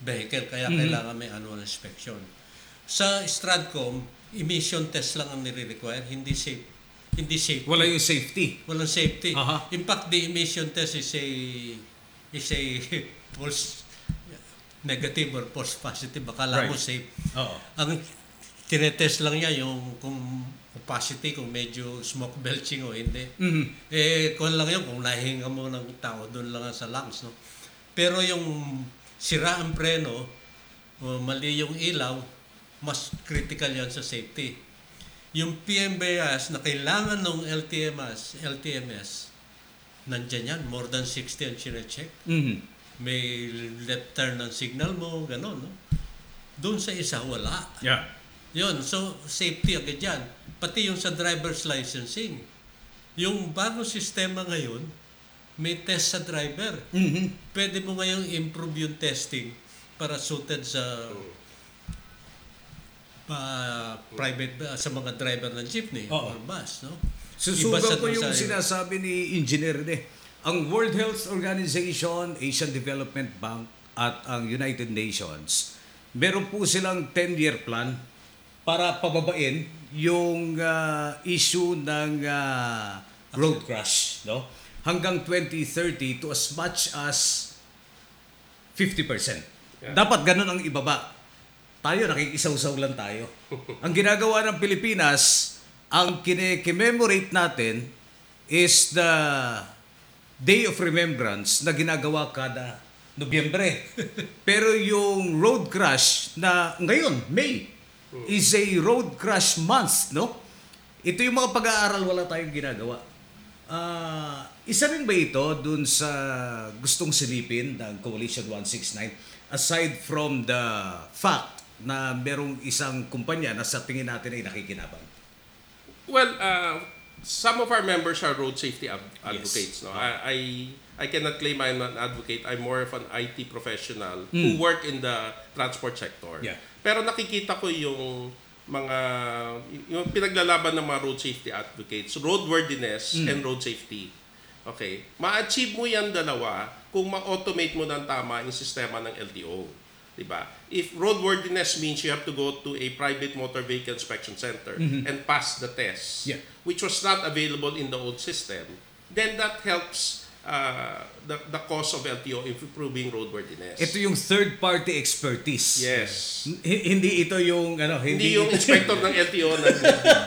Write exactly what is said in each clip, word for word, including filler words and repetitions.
vehicle, kaya Mhm. kailangan may annual inspection. Sa Stratcom, emission test lang ang nire-require, hindi safe. Hindi safe. Wala yung safety. Walang safety. Aha. In fact, the emission test is a is a false negative or false positive. Akala mo Right. safe. Oo. Ang tinetest lang niya yung kung opacity, kung medyo smoke belching o hindi. Mhm. Eh, kung lang yun, kung nahinga mo ng tao, doon lang sa lungs, no? Pero yung sira ang preno, o mali yung ilaw, mas critical yan sa safety. Yung P M B S na kailangan ng L T M S, L T M S, nandyan yan, more than sixty ang chine-check. Mhm. May left turn ng signal mo, gano'n, no? Doon sa isa, wala. Yeah. Yun, so safety agad yan. Pati yung sa driver's licensing. Yung bagong sistema ngayon, may test sa driver. Mhm. Pwede mo ngayong improve yung testing para suited sa uh, private, uh, sa mga driver ng jeepney Oo. or bus, no? Susugaw Iba sa ko doon yung sa- sinasabi ni Engineer de. Ang World Health Organization, Asian Development Bank, at ang United Nations, meron po silang ten-year plan para pababain yung ah, issue ng ah, road crash, no? Hanggang twenty thirty to as much as fifty percent. Dapat ganun ang ibaba. Tayo, nakikisaw-saw lang tayo. Ang ginagawa ng Pilipinas, ang kine-commemorate natin is the Day of Remembrance na ginagawa kada Nobyembre. Pero yung road crash na ngayon, May, is a road crash month, no? Ito yung mga pag-aaral wala tayong ginagawa. Ah, isa rin ba ito dun sa gustong silipin ng Coalition one sixty-nine aside from the fact na merong isang kumpanya na sa tingin natin ay nakikinabang? Well, uh, some of our members are road safety ad- advocates. Yes. No, I, I I cannot claim I'm an advocate. I'm more of an I T professional Mm. who work in the transport sector. Yeah. Pero nakikita ko yung mga yung pinaglalaban ng mga road safety advocates, roadworthiness Mm. and road safety. Okay, ma-achieve mo yan dalawa kung ma-automate mo ng tama yung sistema ng L T O. Diba? If roadworthiness means you have to go to a private motor vehicle inspection center Mhm. and pass the test, Yeah. which was not available in the old system, then that helps uh, the, the cause of L T O in improving roadworthiness. Ito yung third party expertise. Yes. H- hindi ito yung ano, Hindi hindi, yung inspector ng L T O na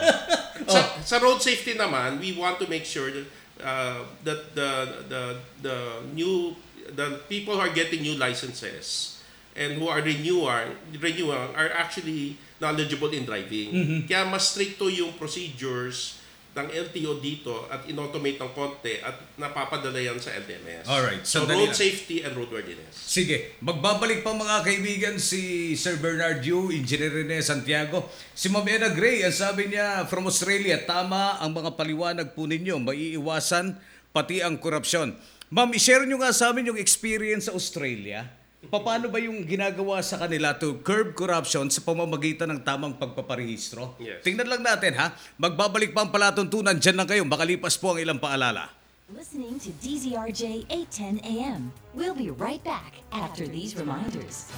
sa, sa road safety naman, we want to make sure that, uh, that the, the the new the people who are getting new licenses and who are renewer renewal are actually knowledgeable in driving. Mhm. Kaya mas stricto yung procedures ng L T O dito at inautomate ng konti at napapadala yan sa L T M S. Alright, So sandali road lang. safety and roadworthiness. Sige, magbabalik pa mga kaibigan si Sir Bernard Yu, Engineer Rene Santiago. Si Ma'am Ena Gray, ang sabi niya from Australia, tama ang mga paliwanag po ninyo, maiiwasan pati ang korupsyon. Ma'am, i-share nyo nga sa amin yung experience sa Australia. Paano ba yung ginagawa sa kanila to curb corruption sa pamamagitan ng tamang pagpaparehistro? Yes. Tingnan lang natin ha. Magbabalik pa ang palatuntunan. Diyan lang kayo. Makalipas po ang ilang paalala. Listening to D Z R J eight ten A M. We'll be right back after these reminders.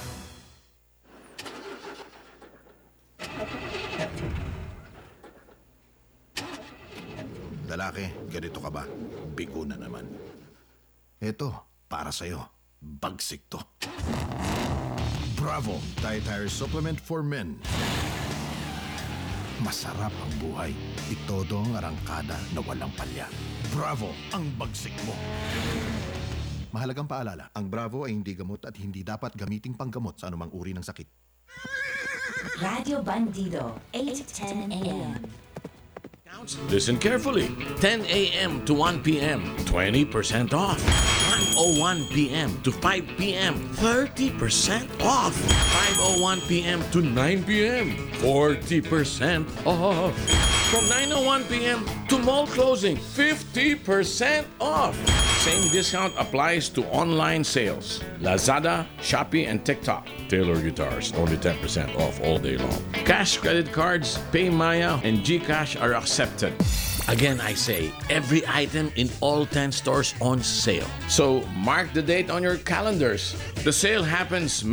Lalaki, ganito ka ba? Bigo na naman. Ito, para sa'yo. Bagsik to. Bravo, Dietary Supplement for Men. Masarap ang buhay. Itodo ang arangkada na walang palya. Bravo, ang bagsik mo. Mahalagang paalala, ang Bravo ay hindi gamot at hindi dapat gamiting panggamot sa anumang uri ng sakit. Radio Bandido, eight ten A M. Listen carefully. ten A M to one P M, twenty percent off. one oh one P M to five P M, thirty percent off. five oh one P M to nine P M, forty percent off. From nine oh one P M to mall closing, fifty percent off. Same discount applies to online sales. Lazada, Shopee, and TikTok. Taylor Guitars, only ten percent off all day long. Cash, credit cards, PayMaya, and GCash are accepted. Again, I say, every item in all ten stores on sale. So, mark the date on your calendars. The sale happens